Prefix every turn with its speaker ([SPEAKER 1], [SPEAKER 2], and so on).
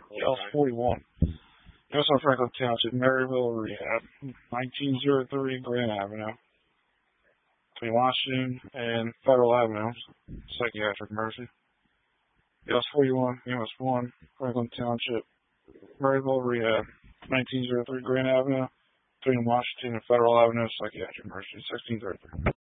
[SPEAKER 1] US 41. US on Franklin Township, Maryville Rehab, 1903 Grand Avenue, between Washington and Federal Avenue, psychiatric emergency. US 41, US 1, Franklin Township, Maryville Rehab, 1903 Grand Avenue, between Washington and Federal Avenue, psychiatric emergency, 1633.